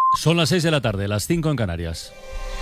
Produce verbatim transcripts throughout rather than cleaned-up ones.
Son las seis de la tarde, las cinco en Canarias.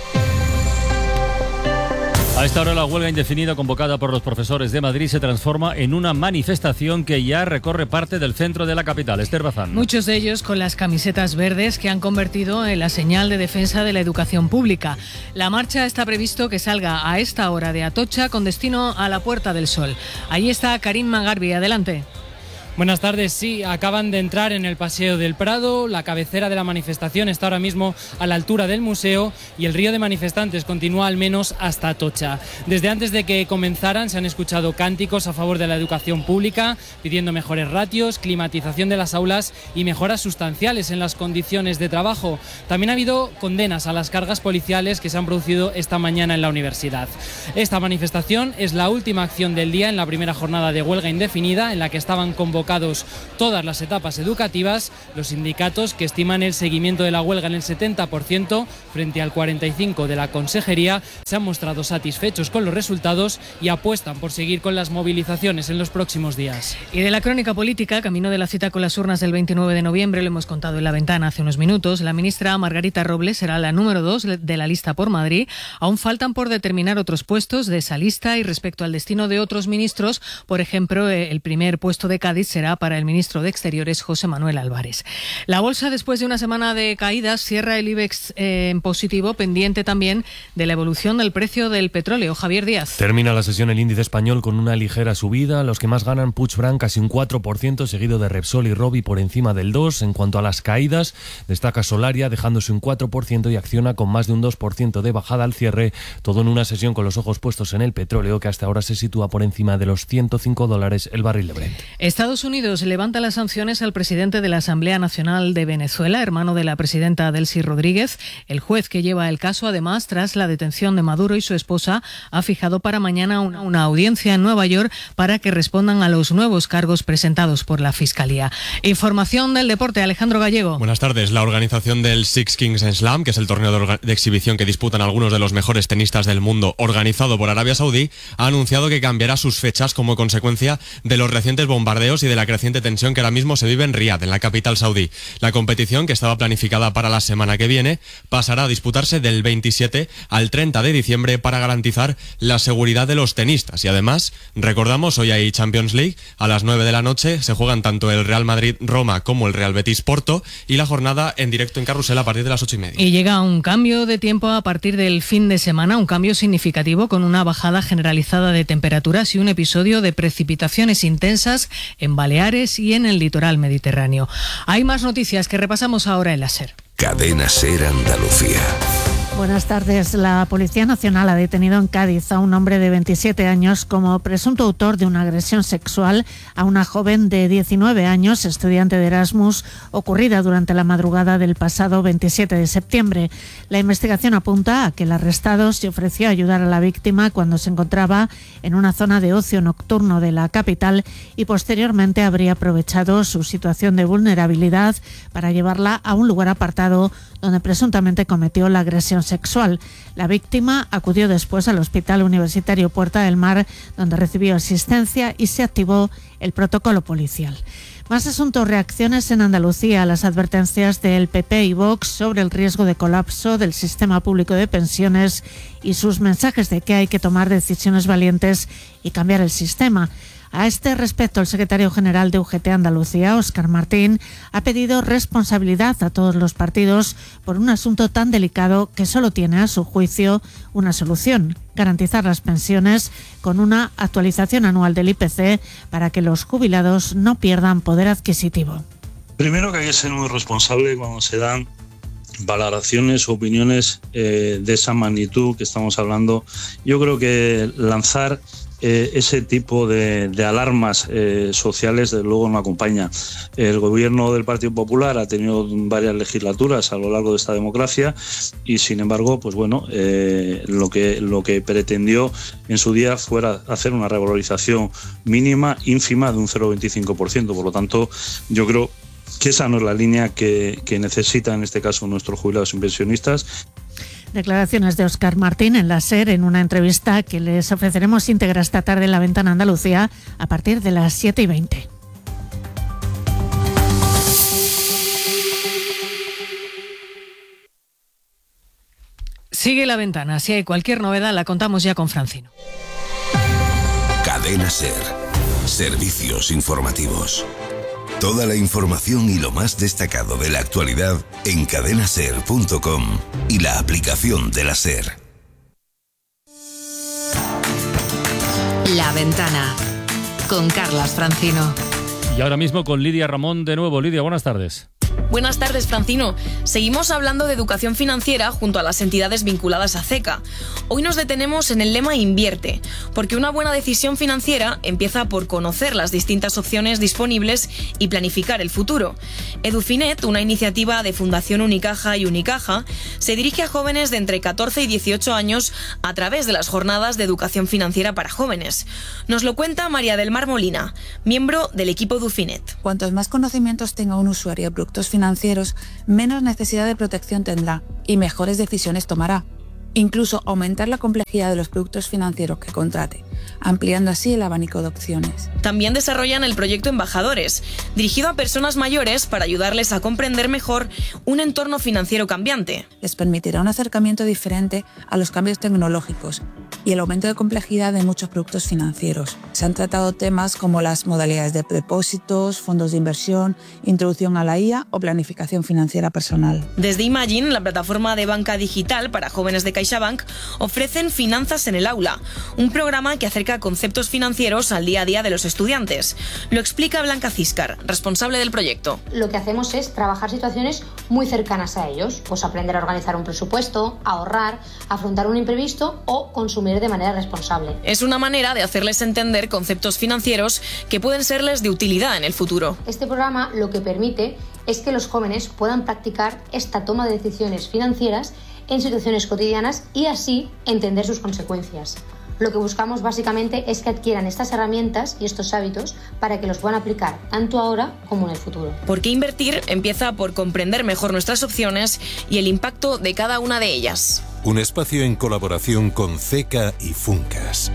A esta hora la huelga indefinida convocada por los profesores de Madrid se transforma en una manifestación que ya recorre parte del centro de la capital. Esther Bazán. Muchos de ellos con las camisetas verdes que han convertido en la señal de defensa de la educación pública. La marcha está previsto que salga a esta hora de Atocha con destino a la Puerta del Sol. Ahí está Karim Mangarbi, adelante. Buenas tardes, sí, acaban de entrar en el Paseo del Prado, la cabecera de la manifestación está ahora mismo a la altura del museo y el río de manifestantes continúa al menos hasta Atocha. Desde antes de que comenzaran se han escuchado cánticos a favor de la educación pública, pidiendo mejores ratios, climatización de las aulas y mejoras sustanciales en las condiciones de trabajo. También ha habido condenas a las cargas policiales que se han producido esta mañana en la universidad. Esta manifestación es la última acción del día en la primera jornada de huelga indefinida en la que estaban convocados todas las etapas educativas. Los sindicatos, que estiman el seguimiento de la huelga en el setenta por ciento frente al cuarenta y cinco por ciento de la Consejería, se han mostrado satisfechos con los resultados y apuestan por seguir con las movilizaciones en los próximos días. Y de la crónica política, camino de la cita con las urnas del veintinueve de noviembre, lo hemos contado en la ventana hace unos minutos, la ministra Margarita Robles será la número dos de la lista por Madrid. Aún faltan por determinar otros puestos de esa lista y respecto al destino de otros ministros, por ejemplo, el primer puesto de Cádiz será para el ministro de Exteriores, José Manuel Álvarez. La bolsa, después de una semana de caídas, cierra el IBEX eh, en positivo, pendiente también de la evolución del precio del petróleo. Javier Díaz. Termina la sesión el índice español con una ligera subida. Los que más ganan, Puigdemont casi un cuatro por ciento, seguido de Repsol y Robi por encima del dos por ciento. En cuanto a las caídas, destaca Solaria dejándose un cuatro por ciento y Acciona con más de un dos por ciento de bajada al cierre. Todo en una sesión con los ojos puestos en el petróleo, que hasta ahora se sitúa por encima de los ciento cinco dólares el barril de Brent. Estados Unidos levanta las sanciones al presidente de la Asamblea Nacional de Venezuela, hermano de la presidenta Delcy Rodríguez. El juez que lleva el caso, además, tras la detención de Maduro y su esposa, ha fijado para mañana una, una audiencia en Nueva York para que respondan a los nuevos cargos presentados por la Fiscalía. Información del deporte, Alejandro Gallego. Buenas tardes. La organización del Six Kings Slam, que es el torneo de, orga- de exhibición que disputan algunos de los mejores tenistas del mundo, organizado por Arabia Saudí, ha anunciado que cambiará sus fechas como consecuencia de los recientes bombardeos y de la creciente tensión que ahora mismo se vive en Riad, en la capital saudí. La competición, que estaba planificada para la semana que viene, pasará a disputarse del veintisiete al treinta de diciembre para garantizar la seguridad de los tenistas. Y además, recordamos, hoy hay Champions League, a las nueve de la noche se juegan tanto el Real Madrid-Roma como el Real Betis-Porto, y la jornada en directo en Carrusel a partir de las ocho y media. Y llega un cambio de tiempo a partir del fin de semana, un cambio significativo con una bajada generalizada de temperaturas y un episodio de precipitaciones intensas en Baleares y en el litoral mediterráneo. Hay más noticias que repasamos ahora en la SER. Cadena SER Andalucía. Buenas tardes. La Policía Nacional ha detenido en Cádiz a un hombre de veintisiete años como presunto autor de una agresión sexual a una joven de diecinueve años, estudiante de Erasmus, ocurrida durante la madrugada del pasado veintisiete de septiembre. La investigación apunta a que el arrestado se ofreció a ayudar a la víctima cuando se encontraba en una zona de ocio nocturno de la capital y posteriormente habría aprovechado su situación de vulnerabilidad para llevarla a un lugar apartado donde presuntamente cometió la agresión sexual. La víctima acudió después al Hospital Universitario Puerta del Mar, donde recibió asistencia y se activó el protocolo policial. Más asuntos, reacciones en Andalucía a las advertencias del P P y Vox sobre el riesgo de colapso del sistema público de pensiones y sus mensajes de que hay que tomar decisiones valientes y cambiar el sistema. A este respecto, el secretario general de U G T Andalucía, Óscar Martín, ha pedido responsabilidad a todos los partidos por un asunto tan delicado que solo tiene, a su juicio, una solución: garantizar las pensiones con una actualización anual del I P C para que los jubilados no pierdan poder adquisitivo. Primero, que hay que ser muy responsable cuando se dan valoraciones o opiniones eh, de esa magnitud que estamos hablando. Yo creo que lanzar Eh, ese tipo de, de alarmas eh, sociales desde luego no acompaña. El gobierno del Partido Popular ha tenido varias legislaturas a lo largo de esta democracia y sin embargo, pues bueno, eh, lo que lo que pretendió en su día fuera hacer una revalorización mínima ínfima de un cero coma veinticinco por ciento. Por lo tanto, yo creo que esa no es la línea que, que necesitan en este caso nuestros jubilados y pensionistas. Declaraciones de Óscar Martín en la SER en una entrevista que les ofreceremos íntegra esta tarde en La Ventana Andalucía a partir de las siete y veinte. Sigue La Ventana. Si hay cualquier novedad, la contamos ya con Francino. Cadena SER. Servicios informativos. Toda la información y lo más destacado de la actualidad en cadena ser punto com y la aplicación de la SER. La Ventana, con Carlas Francino. Y ahora mismo con Lidia Ramón de nuevo. Lidia, buenas tardes. Buenas tardes, Francino. Seguimos hablando de educación financiera junto a las entidades vinculadas a CECA. Hoy nos detenemos en el lema Invierte, porque una buena decisión financiera empieza por conocer las distintas opciones disponibles y planificar el futuro. Edufinet, una iniciativa de Fundación Unicaja y Unicaja, se dirige a jóvenes de entre catorce y dieciocho años a través de las jornadas de educación financiera para jóvenes. Nos lo cuenta María del Mar Molina, miembro del equipo Edufinet. Cuantos más conocimientos tenga un usuario de productos financieros, menos necesidad de protección tendrá y mejores decisiones tomará. Incluso aumentar la complejidad de los productos financieros que contrate, ampliando así el abanico de opciones. También desarrollan el proyecto Embajadores, dirigido a personas mayores para ayudarles a comprender mejor un entorno financiero cambiante. Les permitirá un acercamiento diferente a los cambios tecnológicos y el aumento de complejidad de muchos productos financieros. Se han tratado temas como las modalidades de depósitos, fondos de inversión, introducción a la I A o planificación financiera personal. Desde Imagine, la plataforma de banca digital para jóvenes de CaixaBank, ofrecen Finanzas en el Aula, un programa que acerca conceptos financieros al día a día de los estudiantes. Lo explica Blanca Ciscar, responsable del proyecto. Lo que hacemos es trabajar situaciones muy cercanas a ellos, pues aprender a organizar un presupuesto, ahorrar, afrontar un imprevisto o consumir de manera responsable. Es una manera de hacerles entender conceptos financieros que pueden serles de utilidad en el futuro. Este programa lo que permite es que los jóvenes puedan practicar esta toma de decisiones financieras en situaciones cotidianas y así entender sus consecuencias. Lo que buscamos básicamente es que adquieran estas herramientas y estos hábitos para que los puedan aplicar tanto ahora como en el futuro. Porque invertir empieza por comprender mejor nuestras opciones y el impacto de cada una de ellas. Un espacio en colaboración con CECA y Funcas.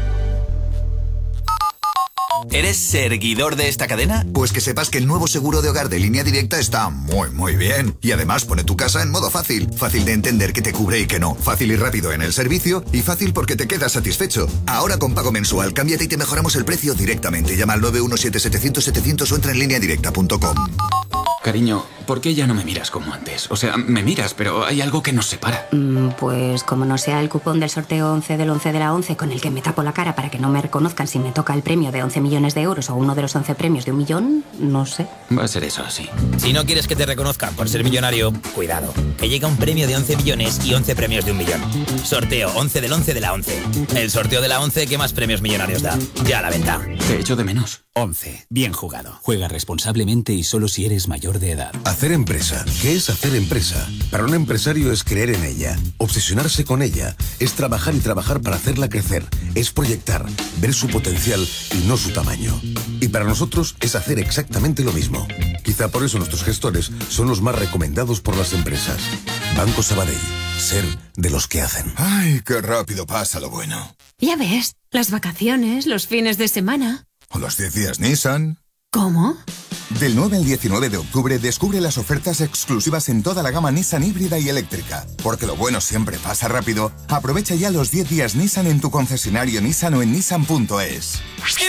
¿Eres seguidor de esta cadena? Pues que sepas que el nuevo seguro de hogar de Línea Directa está muy, muy bien. Y además pone tu casa en modo fácil. Fácil de entender que te cubre y que no. Fácil y rápido en el servicio. Y fácil porque te quedas satisfecho. Ahora con pago mensual, cámbiate y te mejoramos el precio directamente. Llama al nueve uno siete setecientos setecientos o entra en línea directa punto com. Cariño, ¿por qué ya no me miras como antes? O sea, me miras, pero hay algo que nos separa. Mm, pues como no sea el cupón del sorteo once del once de la once con el que me tapo la cara para que no me reconozcan si me toca el premio de once millones de euros o uno de los once premios de un millón, no sé. Va a ser eso así. Si no quieres que te reconozcan por ser millonario, cuidado, que llega un premio de once millones y once premios de un millón. Sorteo once del once de la once. El sorteo de la once que más premios millonarios da. Ya a la venta. Te echo de menos. once. Bien jugado. Juega responsablemente y solo si eres mayor de edad. Hacer empresa. ¿Qué es hacer empresa? Para un empresario es creer en ella, obsesionarse con ella, es trabajar y trabajar para hacerla crecer, es proyectar, ver su potencial y no su tamaño. Y para nosotros es hacer exactamente lo mismo. Quizá por eso nuestros gestores son los más recomendados por las empresas. Banco Sabadell. Ser de los que hacen. Ay, qué rápido pasa lo bueno. Ya ves, las vacaciones, los fines de semana. O los diez días Nissan. ¿Cómo? Del nueve al diecinueve de octubre descubre las ofertas exclusivas en toda la gama Nissan híbrida y eléctrica. Porque lo bueno siempre pasa rápido. Aprovecha ya los diez días Nissan en tu concesionario Nissan o en nissan punto es.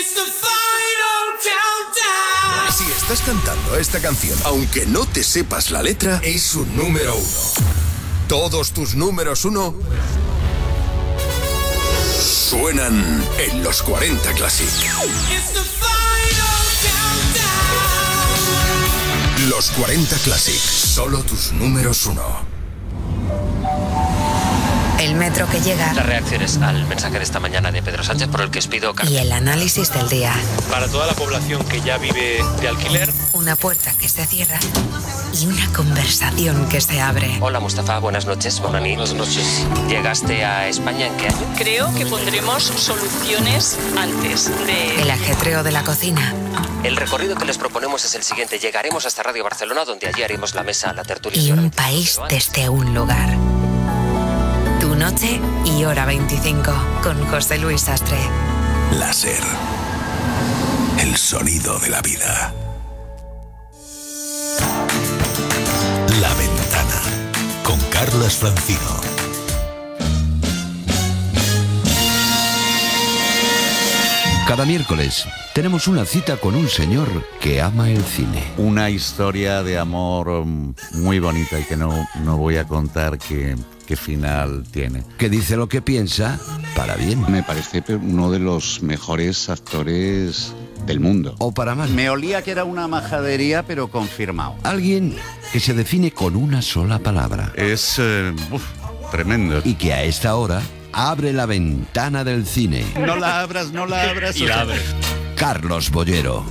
Si estás cantando esta canción, aunque no te sepas la letra, es un número uno. Todos tus números uno suenan en los cuarenta Classic. Los cuarenta Classic, solo tus números uno. El metro que llega. Las reacciones al mensaje de esta mañana de Pedro Sánchez por el que os pido carta. Y el análisis del día. Para toda la población que ya vive de alquiler. Una puerta que se cierra y una conversación que se abre. Hola Mustafa, buenas noches. Buenas noches. ¿Llegaste a España en qué año? Creo que pondremos soluciones antes de... El ajetreo de la cocina. El recorrido que les proponemos es el siguiente. Llegaremos hasta Radio Barcelona, donde allí haremos la mesa, la tertulia. Y un país desde un lugar. Tu noche y hora veinticinco, con José Luis Sastre. La SER. El sonido de la vida. La Ventana, con Carlas Francino. Cada miércoles tenemos una cita con un señor que ama el cine. Una historia de amor muy bonita y que no, no voy a contar qué, qué final tiene. Que dice lo que piensa para bien. Me parece uno de los mejores actores del mundo. O para mal. Me olía que era una majadería, pero confirmado. Alguien que se define con una sola palabra. Es eh, uf, tremendo. Y que a esta hora abre la ventana del cine. No la abras, no la abras. Y la abre. Carlos Bollero.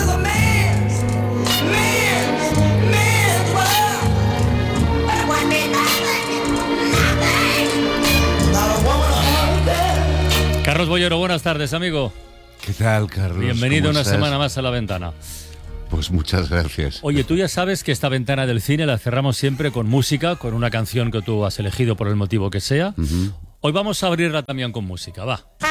Carlos Bollero, buenas tardes, amigo. ¿Qué tal, Carlos? Bienvenido una estás? semana más a La Ventana. Pues muchas gracias. Oye, tú ya sabes que esta ventana del cine la cerramos siempre con música, con una canción que tú has elegido por el motivo que sea. Uh-huh. Hoy vamos a abrirla también con música, va.